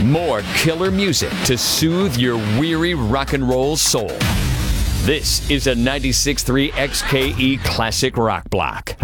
More killer music to soothe your weary rock and roll soul. This is a 96.3 XKE Classic Rock Block.